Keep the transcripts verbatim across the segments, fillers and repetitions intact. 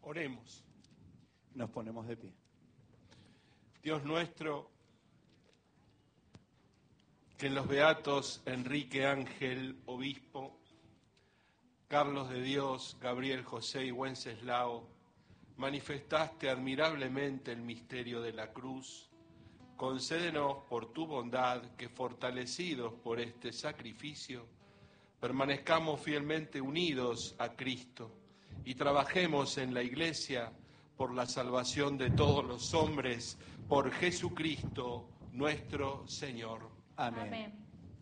Oremos. Nos ponemos de pie. Dios nuestro, que en los beatos Enrique Ángel, obispo, Carlos de Dios, Gabriel José y Wenceslao, manifestaste admirablemente el misterio de la cruz, concédenos por tu bondad que, fortalecidos por este sacrificio, permanezcamos fielmente unidos a Cristo y trabajemos en la Iglesia por la salvación de todos los hombres, por Jesucristo nuestro Señor. Amén. Amén.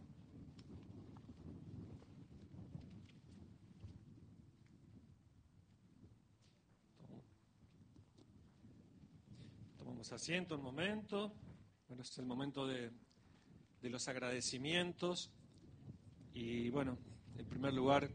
Tomamos asiento un momento. Bueno, es el momento de, de los agradecimientos. Y bueno, en primer lugar,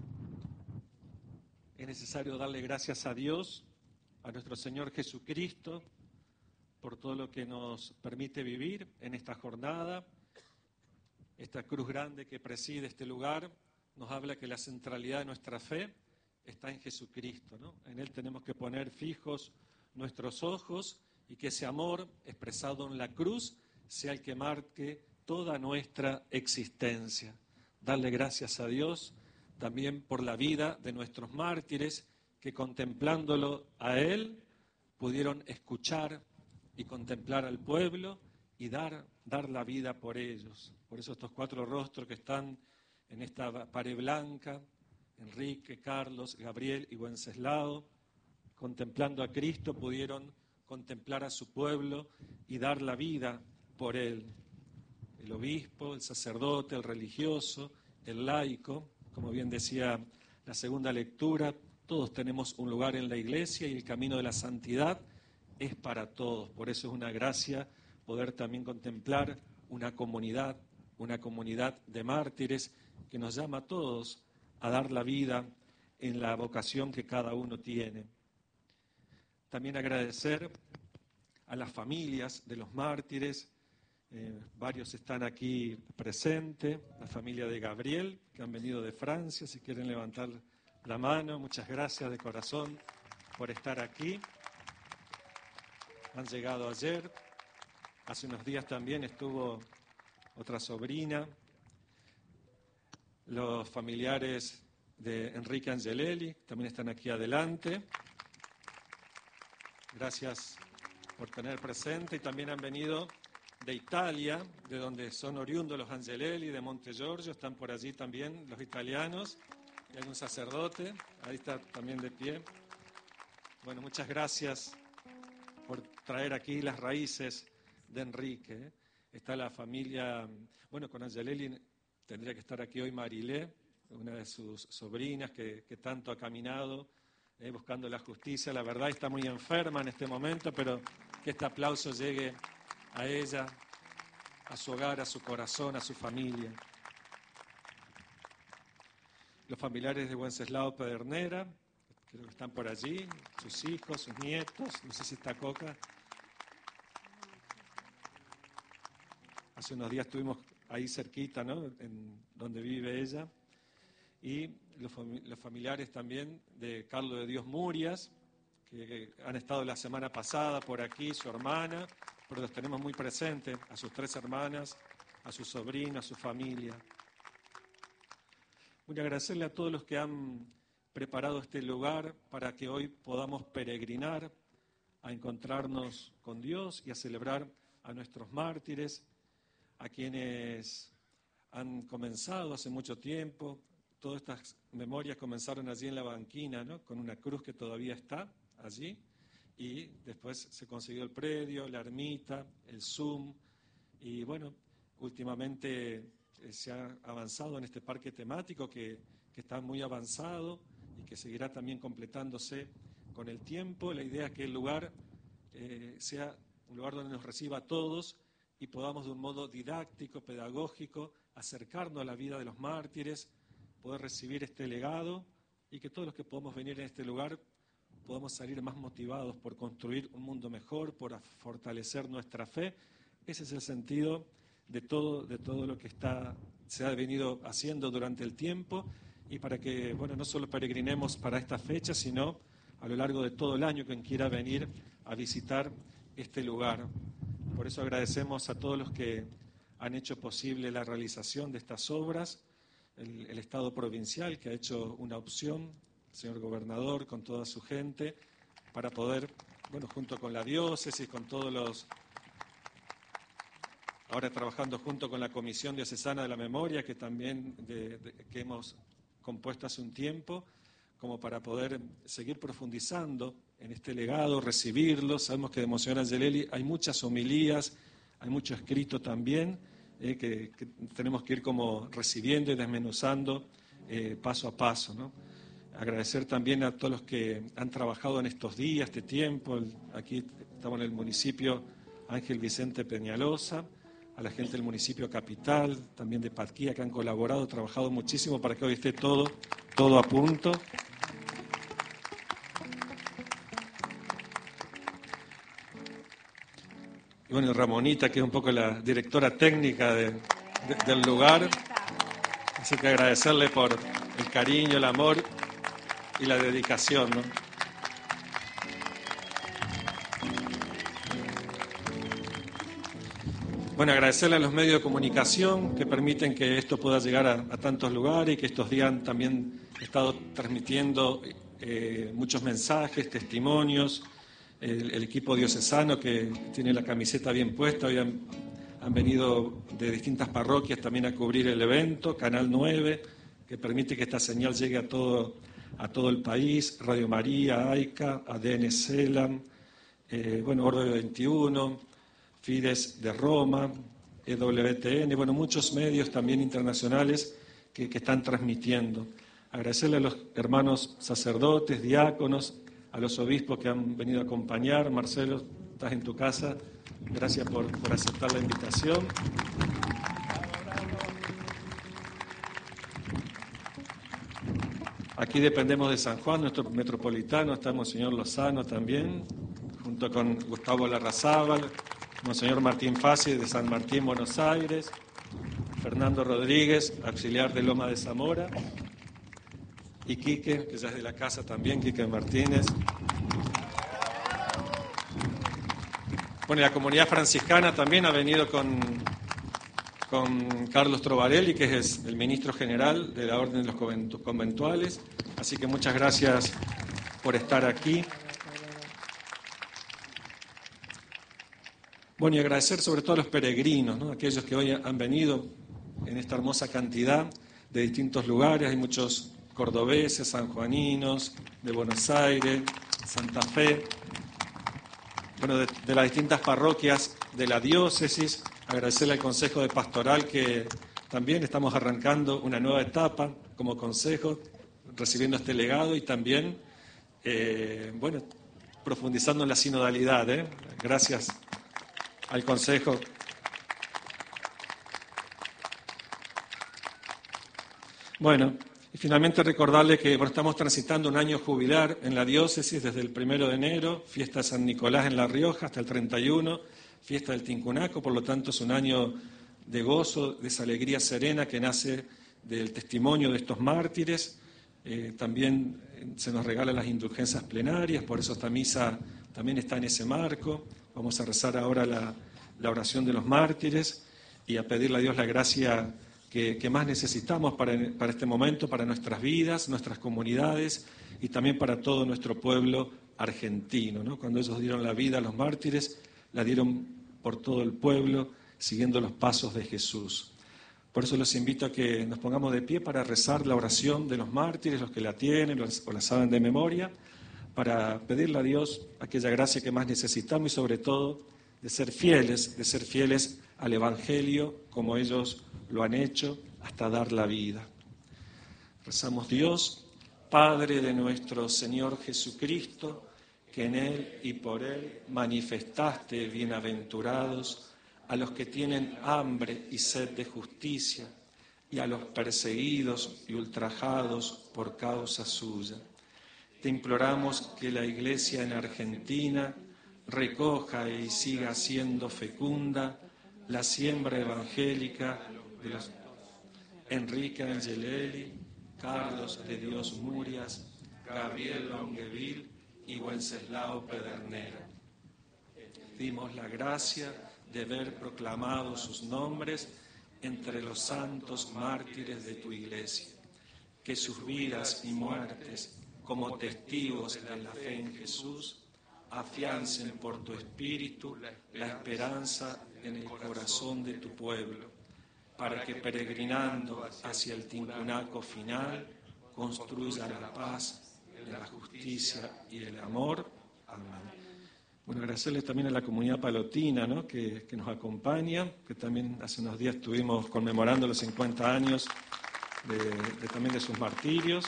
es necesario darle gracias a Dios, a nuestro Señor Jesucristo, por todo lo que nos permite vivir en esta jornada. Esta cruz grande que preside este lugar nos habla que la centralidad de nuestra fe está en Jesucristo, ¿no? En Él tenemos que poner fijos nuestros ojos y que ese amor expresado en la cruz sea el que marque toda nuestra existencia. Darle gracias a Dios también por la vida de nuestros mártires que, contemplándolo a Él, pudieron escuchar y contemplar al pueblo y dar, dar la vida por ellos. Por eso estos cuatro rostros que están en esta pared blanca, Enrique, Carlos, Gabriel y Wenceslao, contemplando a Cristo, pudieron contemplar a su pueblo y dar la vida por Él. El obispo, el sacerdote, el religioso, el laico, como bien decía la segunda lectura, todos tenemos un lugar en la Iglesia y el camino de la santidad es para todos. Por eso es una gracia poder también contemplar una comunidad, una comunidad de mártires que nos llama a todos a dar la vida en la vocación que cada uno tiene. También agradecer a las familias de los mártires. Eh, varios están aquí presentes, la familia de Gabriel, que han venido de Francia, si quieren levantar la mano, muchas gracias de corazón por estar aquí. Han llegado ayer, hace unos días también estuvo otra sobrina, los familiares de Enrique Angelelli, también están aquí adelante. Gracias por tener presente, y también han venido de Italia, de donde son oriundos los Angelelli, de Monte Giorgio, están por allí también los italianos, y hay un sacerdote, ahí está también de pie. Bueno, muchas gracias por traer aquí las raíces de Enrique. ¿eh? Está la familia, bueno, con Angelelli tendría que estar aquí hoy Marilé, una de sus sobrinas que, que tanto ha caminado eh, buscando la justicia. La verdad está muy enferma en este momento, pero que este aplauso llegue a ella, a su hogar, a su corazón, a su familia. Los familiares de Wenceslao Pedernera, creo que están por allí, sus hijos, sus nietos, no sé si está Coca. Hace unos días estuvimos ahí cerquita, ¿no? En donde vive ella. Y los, fami- los familiares también de Carlos de Dios Murias, que, que han estado la semana pasada por aquí, su hermana, pero los tenemos muy presentes, a sus tres hermanas, a su sobrina, a su familia. Voy a agradecerle a todos los que han preparado este lugar para que hoy podamos peregrinar a encontrarnos con Dios y a celebrar a nuestros mártires, a quienes han comenzado hace mucho tiempo. Todas estas memorias comenzaron allí en la banquina, ¿no? Con una cruz que todavía está allí, y después se consiguió el predio, la ermita, el Zoom, y bueno, últimamente eh, se ha avanzado en este parque temático que, que está muy avanzado y que seguirá también completándose con el tiempo. La idea es que el lugar eh, sea un lugar donde nos reciba a todos y podamos de un modo didáctico, pedagógico, acercarnos a la vida de los mártires, poder recibir este legado, y que todos los que podamos venir en este lugar podamos salir más motivados por construir un mundo mejor, por fortalecer nuestra fe. Ese es el sentido de todo, de todo lo que está, se ha venido haciendo durante el tiempo, y para que, bueno, no solo peregrinemos para esta fecha, sino a lo largo de todo el año quien quiera venir a visitar este lugar. Por eso agradecemos a todos los que han hecho posible la realización de estas obras, el, el Estado provincial que ha hecho una opción, el señor gobernador con toda su gente, para poder, bueno, junto con la diócesis, con todos los... Ahora trabajando junto con la Comisión Diocesana de la Memoria, que también de, de, que hemos compuesto hace un tiempo, como para poder seguir profundizando en este legado, recibirlo. Sabemos que de Monseñor Angelelli hay muchas homilías, hay mucho escrito también, eh, que, que tenemos que ir como recibiendo y desmenuzando eh, paso a paso, ¿no? Agradecer también a todos los que han trabajado en estos días, este tiempo. El, aquí estamos en el municipio Ángel Vicente Peñalosa, a la gente del municipio Capital, también de Patquía, que han colaborado, trabajado muchísimo para que hoy esté todo, todo a punto. Y bueno, Ramonita, que es un poco la directora técnica de, de, del lugar. Así que agradecerle por el cariño, el amor y la dedicación, ¿no? Bueno, agradecerle a los medios de comunicación que permiten que esto pueda llegar a, a tantos lugares y que estos días también he estado transmitiendo eh, muchos mensajes, testimonios. El, el equipo diocesano que tiene la camiseta bien puesta, hoy han, han venido de distintas parroquias también a cubrir el evento. Canal nueve, que permite que esta señal llegue a todo, a todo el país. Radio María, AICA, A D N CELAM, eh, bueno, Orbe veintiuno, Fides de Roma, E W T N, bueno, muchos medios también internacionales que, que están transmitiendo. Agradecerle a los hermanos sacerdotes, diáconos, a los obispos que han venido a acompañar. Marcelo, estás en tu casa, gracias por, por aceptar la invitación. Aquí dependemos de San Juan, nuestro metropolitano, está Monseñor Lozano también, junto con Gustavo Larrazábal, Monseñor Martín Fassi de San Martín, Buenos Aires, Fernando Rodríguez, auxiliar de Loma de Zamora, y Quique, que ya es de la casa también, Quique Martínez. Bueno, y la comunidad franciscana también ha venido con, con Carlos Trovarelli, que es el ministro general de la Orden de los Conventuales, así que muchas gracias por estar aquí. Bueno, y agradecer sobre todo a los peregrinos, ¿no? Aquellos que hoy han venido en esta hermosa cantidad de distintos lugares. Hay muchos cordobeses, sanjuaninos, de Buenos Aires, Santa Fe, bueno, de, de las distintas parroquias de la diócesis. Agradecerle al Consejo de Pastoral que también estamos arrancando una nueva etapa como consejo, recibiendo este legado y también, eh, bueno, profundizando en la sinodalidad, ¿eh? Gracias al Consejo. Bueno, y finalmente recordarle que bueno, estamos transitando un año jubilar en la diócesis desde el primero de enero, fiesta de San Nicolás en La Rioja hasta el treinta y uno, fiesta del Tincunaco, por lo tanto es un año de gozo, de esa alegría serena que nace del testimonio de estos mártires. Eh, también se nos regalan las indulgencias plenarias, por eso esta misa también está en ese marco. Vamos a rezar ahora la, la oración de los mártires y a pedirle a Dios la gracia que, que más necesitamos para, para este momento, para nuestras vidas, nuestras comunidades y también para todo nuestro pueblo argentino, ¿no? Cuando ellos dieron la vida a los mártires, la dieron por todo el pueblo, siguiendo los pasos de Jesús. Por eso los invito a que nos pongamos de pie para rezar la oración de los mártires, los que la tienen o la saben de memoria, para pedirle a Dios aquella gracia que más necesitamos y sobre todo de ser fieles, de ser fieles al Evangelio como ellos lo han hecho hasta dar la vida. Rezamos: Dios, Padre de nuestro Señor Jesucristo, que en Él y por Él manifestaste bienaventurados a los que tienen hambre y sed de justicia y a los perseguidos y ultrajados por causa suya. Te imploramos que la Iglesia en Argentina recoja y siga siendo fecunda la siembra evangélica de los Enrique Angelelli, Carlos de Dios Murias, Gabriel Longueville y Wenceslao Pedernera. Pedimos la gracia de ver proclamados sus nombres entre los santos mártires de tu Iglesia, que sus vidas y muertes, como testigos de la fe en Jesús, afiancen por tu Espíritu la esperanza en el corazón de tu pueblo, para que peregrinando hacia el tincunaco final, construyan la paz, la justicia y el amor. Amén. Bueno, agradecerles también a la comunidad palotina, ¿no?, que, que nos acompaña, que también hace unos días estuvimos conmemorando los cincuenta años de, de, también de sus martirios.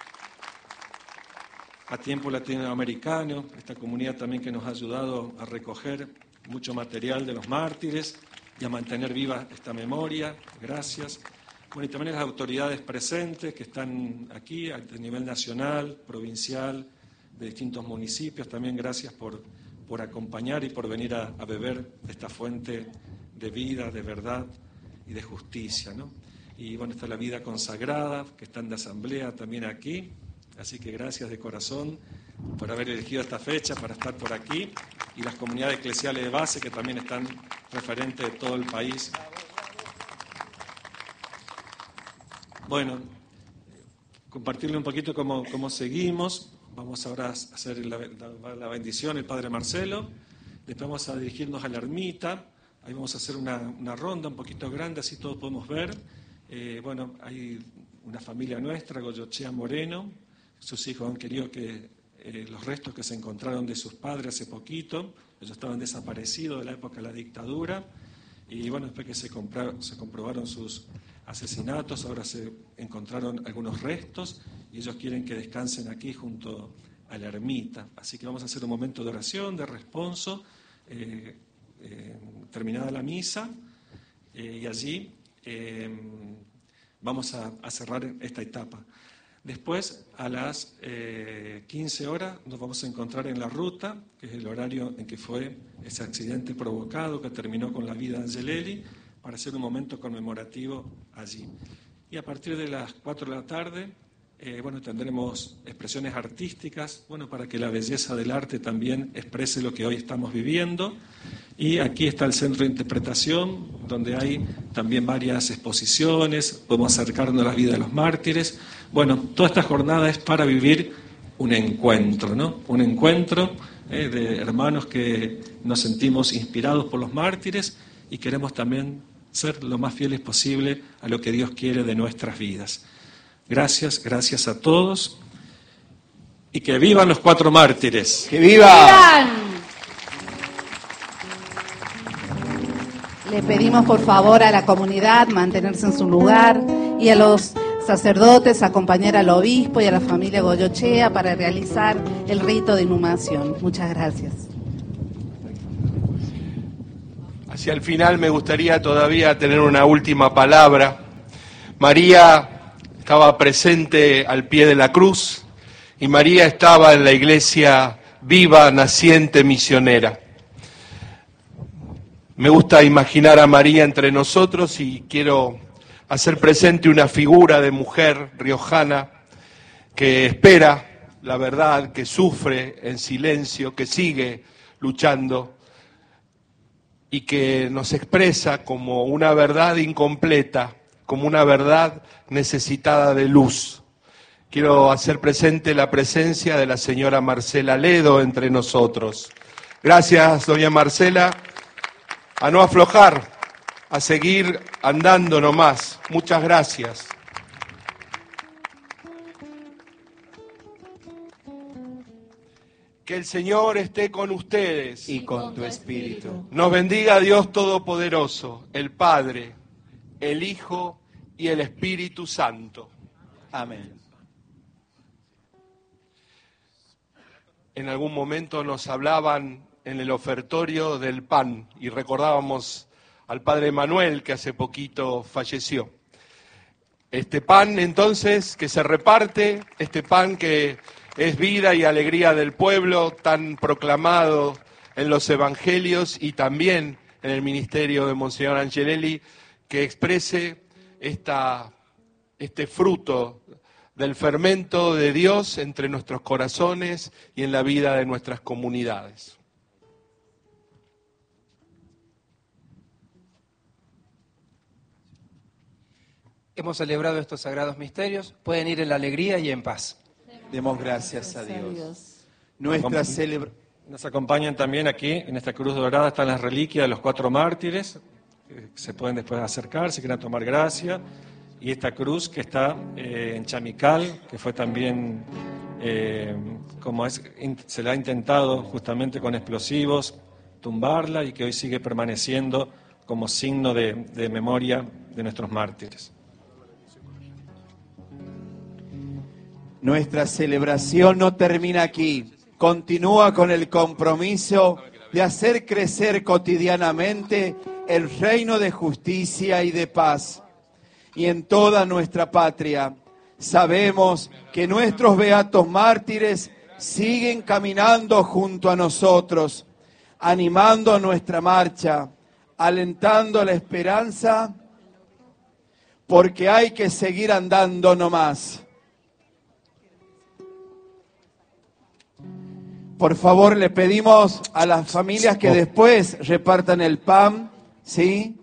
A Tiempo Latinoamericano, esta comunidad también que nos ha ayudado a recoger mucho material de los mártires y a mantener viva esta memoria. Gracias. Bueno, y también las autoridades presentes que están aquí a nivel nacional, provincial, de distintos municipios. También gracias por, por acompañar y por venir a, a beber esta fuente de vida, de verdad y de justicia, ¿no? Y bueno, está la vida consagrada, que están de asamblea también aquí. Así que gracias de corazón por haber elegido esta fecha para estar por aquí, y las comunidades eclesiales de base que también están referentes de todo el país. Bueno, compartirle un poquito cómo, cómo seguimos. Vamos ahora a hacer la, la, la bendición, el Padre Marcelo. Después vamos a dirigirnos a la ermita. Ahí vamos a hacer una, una ronda un poquito grande, así todos podemos ver. Eh, bueno, hay una familia nuestra, Goyochea Moreno. Sus hijos han querido que eh, los restos que se encontraron de sus padres hace poquito, ellos estaban desaparecidos de la época de la dictadura, y bueno, después que se, compraron, se comprobaron sus asesinatos, ahora se encontraron algunos restos, y ellos quieren que descansen aquí junto a la ermita. Así que vamos a hacer un momento de oración, de responso, eh, eh, terminada la misa, eh, y allí eh, vamos a, a cerrar esta etapa. Después, a las eh, quince horas, nos vamos a encontrar en la ruta, que es el horario en que fue ese accidente provocado que terminó con la vida de Angelelli, para hacer un momento conmemorativo allí. Y a partir de las cuatro de la tarde, eh, bueno, tendremos expresiones artísticas, bueno, para que la belleza del arte también exprese lo que hoy estamos viviendo. Y aquí está el centro de interpretación, donde hay también varias exposiciones, podemos acercarnos a la vida de los mártires. Bueno, toda esta jornada es para vivir un encuentro, ¿no? Un encuentro eh, de hermanos que nos sentimos inspirados por los mártires y queremos también ser lo más fieles posible a lo que Dios quiere de nuestras vidas. Gracias, gracias a todos. Y que vivan los cuatro mártires. ¡Que viva! Le pedimos por favor a la comunidad mantenerse en su lugar y a los sacerdotes acompañar al obispo y a la familia Goyochea para realizar el rito de inhumación. Muchas gracias. Hacia el final me gustaría todavía tener una última palabra. María estaba presente al pie de la cruz y María estaba en la iglesia viva, naciente, misionera. Me gusta imaginar a María entre nosotros y quiero hacer presente una figura de mujer riojana que espera la verdad, que sufre en silencio, que sigue luchando y que nos expresa como una verdad incompleta, como una verdad necesitada de luz. Quiero hacer presente la presencia de la señora Marcela Ledo entre nosotros. Gracias, doña Marcela. A no aflojar, a seguir andando nomás. Muchas gracias. Que el Señor esté con ustedes. Y con tu espíritu. Nos bendiga Dios Todopoderoso, el Padre, el Hijo y el Espíritu Santo. Amén. En algún momento nos hablaban en el ofertorio del pan y recordábamos al Padre Manuel que hace poquito falleció. Este pan entonces que se reparte, este pan que es vida y alegría del pueblo, tan proclamado en los evangelios y también en el ministerio de Monseñor Angelelli, que exprese esta, este fruto del fermento de Dios entre nuestros corazones y en la vida de nuestras comunidades. Hemos celebrado estos sagrados misterios, pueden ir en la alegría y en paz. Demos gracias a Dios. Nuestra celebración. Nos acompañan también aquí, en esta cruz dorada, están las reliquias de los cuatro mártires, que se pueden después acercar si quieren tomar gracia, y esta cruz que está eh, en Chamical, que fue también, eh, como es, in, se la ha intentado justamente con explosivos tumbarla y que hoy sigue permaneciendo como signo de, de memoria de nuestros mártires. Nuestra celebración no termina aquí. Continúa con el compromiso de hacer crecer cotidianamente el reino de justicia y de paz. Y en toda nuestra patria sabemos que nuestros beatos mártires siguen caminando junto a nosotros, animando nuestra marcha, alentando la esperanza, porque hay que seguir andando nomás. Por favor, le pedimos a las familias que después repartan el pan, ¿sí?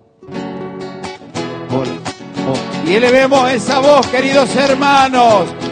Y elevemos esa voz, queridos hermanos.